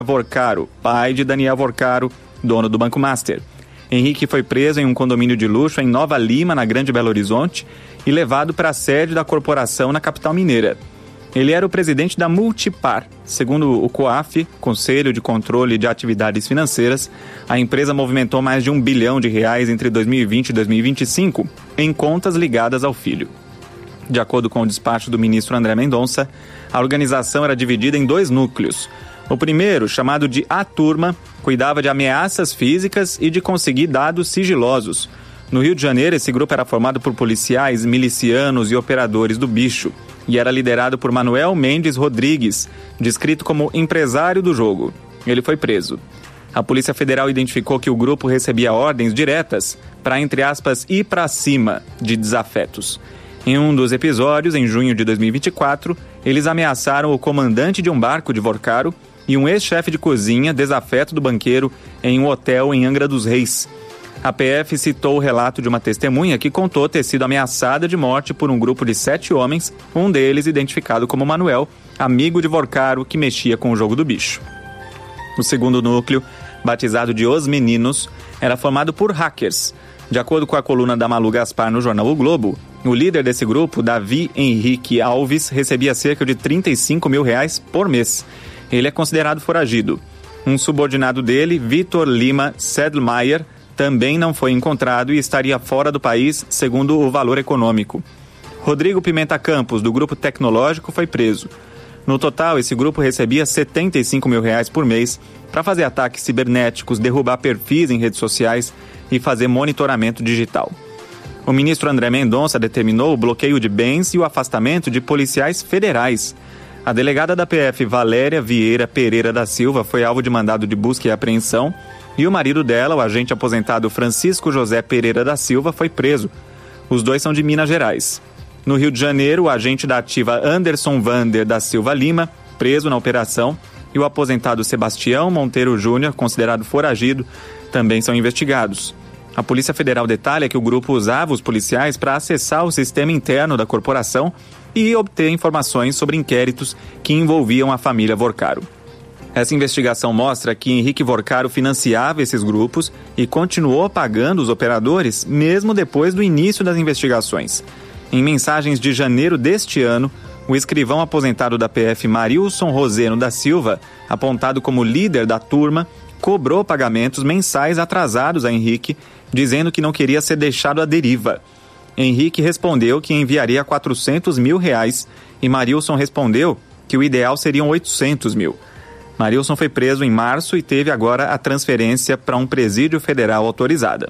Vorcaro, pai de Daniel Vorcaro, dono do Banco Master. Henrique foi preso em um condomínio de luxo em Nova Lima, na Grande Belo Horizonte, e levado para a sede da corporação na capital mineira. Ele era o presidente da Multipar. Segundo o COAF, Conselho de Controle de Atividades Financeiras, a empresa movimentou mais de R$1 bilhão entre 2020 e 2025 em contas ligadas ao filho. De acordo com o despacho do ministro André Mendonça, a organização era dividida em 2 núcleos. O primeiro, chamado de A Turma, cuidava de ameaças físicas e de conseguir dados sigilosos. No Rio de Janeiro, esse grupo era formado por policiais, milicianos e operadores do bicho, e era liderado por Manuel Mendes Rodrigues, descrito como empresário do jogo. Ele foi preso. A Polícia Federal identificou que o grupo recebia ordens diretas para, entre aspas, ir para cima de desafetos. Em um dos episódios, em junho de 2024, eles ameaçaram o comandante de um barco de Vorcaro e um ex-chefe de cozinha, desafeto do banqueiro, em um hotel em Angra dos Reis. A PF citou o relato de uma testemunha que contou ter sido ameaçada de morte por um grupo de 7 homens, um deles identificado como Manuel, amigo de Vorcaro, que mexia com o jogo do bicho. O segundo núcleo, batizado de Os Meninos, era formado por hackers. De acordo com a coluna da Malu Gaspar no jornal O Globo, o líder desse grupo, Davi Henrique Alves, recebia cerca de R$35 mil por mês. Ele é considerado foragido. Um subordinado dele, Vitor Lima Sedlmeier, também não foi encontrado e estaria fora do país, segundo o Valor Econômico. Rodrigo Pimenta Campos, do Grupo Tecnológico, foi preso. No total, esse grupo recebia R$75 mil por mês para fazer ataques cibernéticos, derrubar perfis em redes sociais e fazer monitoramento digital. O ministro André Mendonça determinou o bloqueio de bens e o afastamento de policiais federais. A delegada da PF, Valéria Vieira Pereira da Silva, foi alvo de mandado de busca e apreensão, e o marido dela, o agente aposentado Francisco José Pereira da Silva, foi preso. Os dois são de Minas Gerais. No Rio de Janeiro, o agente da ativa Anderson Vander da Silva Lima, preso na operação, e o aposentado Sebastião Monteiro Júnior, considerado foragido, também são investigados. A Polícia Federal detalha que o grupo usava os policiais para acessar o sistema interno da corporação e obter informações sobre inquéritos que envolviam a família Vorcaro. Essa investigação mostra que Henrique Vorcaro financiava esses grupos e continuou pagando os operadores mesmo depois do início das investigações. Em mensagens de janeiro deste ano, o escrivão aposentado da PF Marilson Roseno da Silva, apontado como líder da turma, cobrou pagamentos mensais atrasados a Henrique, dizendo que não queria ser deixado à deriva. Henrique respondeu que enviaria R$400 mil e Marilson respondeu que o ideal seriam 800 mil. Marilson foi preso em março e teve agora a transferência para um presídio federal autorizada.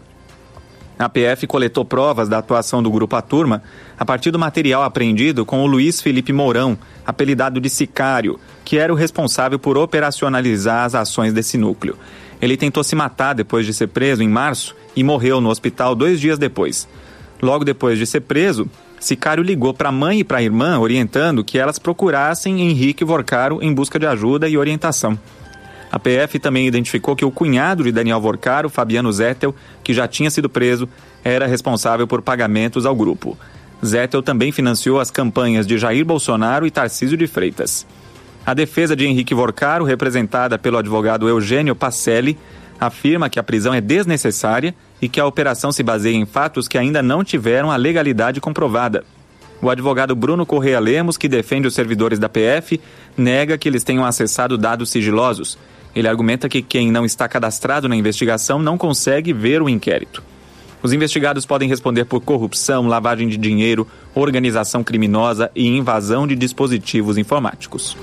A PF coletou provas da atuação do grupo A Turma a partir do material apreendido com o Luiz Felipe Mourão, apelidado de Sicário, que era o responsável por operacionalizar as ações desse núcleo. Ele tentou se matar depois de ser preso em março e morreu no hospital 2 dias depois. Logo depois de ser preso, Sicário ligou para a mãe e para a irmã, orientando que elas procurassem Henrique Vorcaro em busca de ajuda e orientação. A PF também identificou que o cunhado de Daniel Vorcaro, Fabiano Zettel, que já tinha sido preso, era responsável por pagamentos ao grupo. Zettel também financiou as campanhas de Jair Bolsonaro e Tarcísio de Freitas. A defesa de Henrique Vorcaro, representada pelo advogado Eugênio Pacelli, afirma que a prisão é desnecessária e que a operação se baseia em fatos que ainda não tiveram a legalidade comprovada. O advogado Bruno Correia Lemos, que defende os servidores da PF, nega que eles tenham acessado dados sigilosos. Ele argumenta que quem não está cadastrado na investigação não consegue ver o inquérito. Os investigados podem responder por corrupção, lavagem de dinheiro, organização criminosa e invasão de dispositivos informáticos.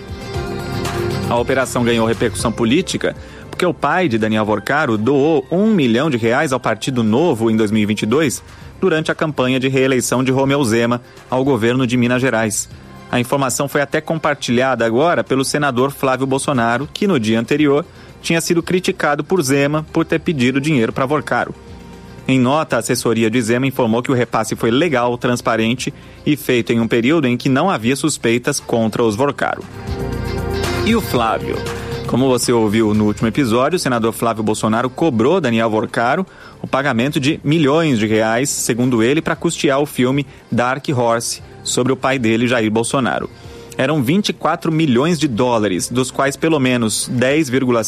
A operação ganhou repercussão política porque o pai de Daniel Vorcaro doou R$1 milhão ao Partido Novo em 2022 durante a campanha de reeleição de Romeu Zema ao governo de Minas Gerais. A informação foi até compartilhada agora pelo senador Flávio Bolsonaro, que no dia anterior tinha sido criticado por Zema por ter pedido dinheiro para Vorcaro. Em nota, a assessoria de Zema informou que o repasse foi legal, transparente e feito em um período em que não havia suspeitas contra os Vorcaro. E o Flávio? Como você ouviu no último episódio, o senador Flávio Bolsonaro cobrou Daniel Vorcaro o pagamento de milhões de reais, segundo ele, para custear o filme Dark Horse, sobre o pai dele, Jair Bolsonaro. eram 24 milhões de dólares, dos quais pelo menos 10,5